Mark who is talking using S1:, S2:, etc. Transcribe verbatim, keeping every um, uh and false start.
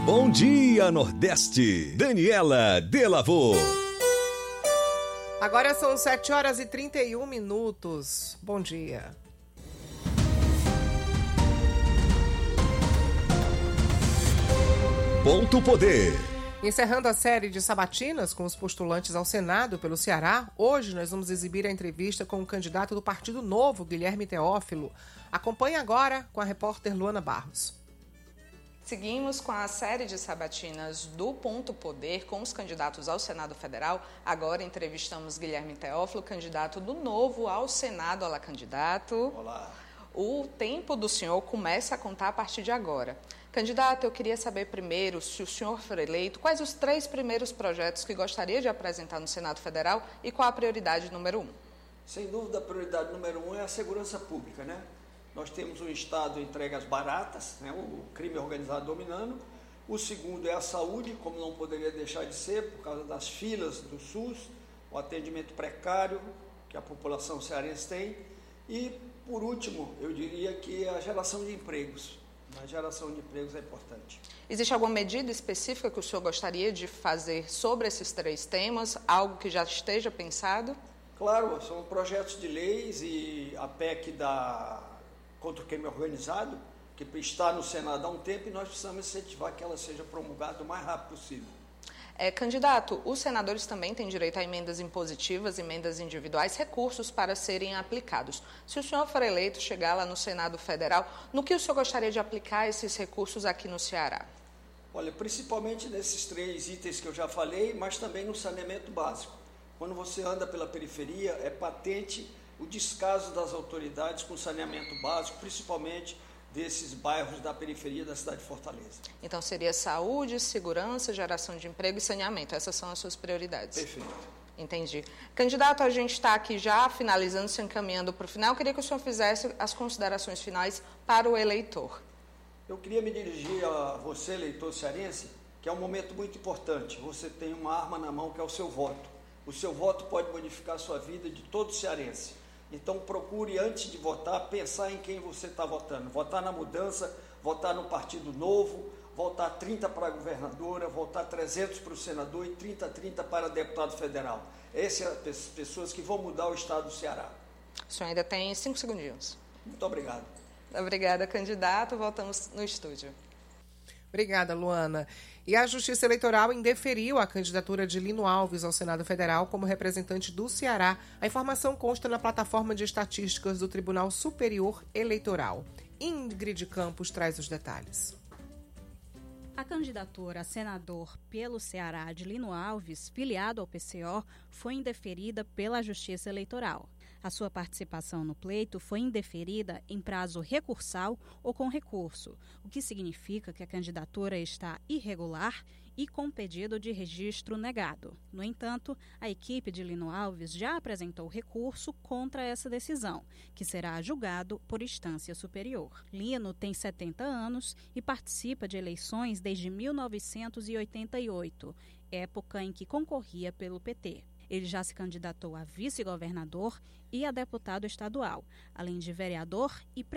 S1: Bom dia, Nordeste. Daniela Delavô.
S2: Agora são sete horas e trinta e um minutos. Bom dia.
S1: Ponto Poder.
S2: Encerrando a série de sabatinas com os postulantes ao Senado pelo Ceará, hoje nós vamos exibir a entrevista com o candidato do Partido Novo, Guilherme Teófilo. Acompanhe agora com a repórter Luana Barros.
S3: Seguimos com a série de sabatinas do Ponto Poder com os candidatos ao Senado Federal. Agora entrevistamos Guilherme Teófilo, candidato do Novo ao Senado. Olá, candidato.
S4: Olá.
S3: O tempo do senhor começa a contar a partir de agora. Candidato, eu queria saber primeiro, se o senhor for eleito, quais os três primeiros projetos que gostaria de apresentar no Senado Federal e qual a prioridade número um?
S4: Sem dúvida, a prioridade número um é a segurança pública, né? Nós temos um Estado entregue às baratas, né? O crime organizado dominando. O segundo é a saúde, como não poderia deixar de ser, por causa das filas do SUS, o atendimento precário que a população cearense tem. E, por último, eu diria que a geração de empregos. A geração de empregos é importante.
S3: Existe alguma medida específica que o senhor gostaria de fazer sobre esses três temas? Algo que já esteja pensado?
S4: Claro, são projetos de leis e a P E C da, contra o crime organizado, que está no Senado há um tempo e nós precisamos incentivar que ela seja promulgada o mais rápido possível.
S3: É, candidato, os senadores também têm direito a emendas impositivas, emendas individuais, recursos para serem aplicados. Se o senhor for eleito, chegar lá no Senado Federal, no que o senhor gostaria de aplicar esses recursos aqui no Ceará?
S4: Olha, principalmente nesses três itens que eu já falei, mas também no saneamento básico. Quando você anda pela periferia, é patente o descaso das autoridades com saneamento básico, principalmente desses bairros da periferia da cidade de Fortaleza.
S3: Então seria saúde, segurança, geração de emprego e saneamento. Essas são as suas prioridades.
S4: Perfeito.
S3: Entendi. Candidato, a gente está aqui já finalizando, se encaminhando para o final. Eu queria que o senhor fizesse as considerações finais para o eleitor.
S4: Eu queria me dirigir a você, eleitor cearense, que é um momento muito importante. Você tem uma arma na mão que é o seu voto. O seu voto pode modificar a sua vida de todo cearense. Então, procure, antes de votar, pensar em quem você está votando. Votar na mudança, votar no Partido Novo, votar trinta para a governadora, votar trezentos para o senador e trinta a trinta para deputado federal. Essas são as pessoas que vão mudar o estado do Ceará.
S3: O senhor ainda tem cinco segundinhos.
S4: Muito obrigado.
S3: Obrigada, candidato. Voltamos no estúdio.
S2: Obrigada, Luana. E a Justiça Eleitoral indeferiu a candidatura de Lino Alves ao Senado Federal como representante do Ceará. A informação consta na plataforma de estatísticas do Tribunal Superior Eleitoral. Ingrid Campos traz os detalhes.
S5: A candidatura a senador pelo Ceará de Lino Alves, filiado ao P C O, foi indeferida pela Justiça Eleitoral. A sua participação no pleito foi indeferida em prazo recursal ou com recurso, o que significa que a candidatura está irregular e com pedido de registro negado. No entanto, a equipe de Lino Alves já apresentou recurso contra essa decisão, que será julgado por instância superior. Lino tem setenta anos e participa de eleições desde mil novecentos e oitenta e oito, época em que concorria pelo P T. Ele já se candidatou a vice-governador e a deputado estadual, além de vereador e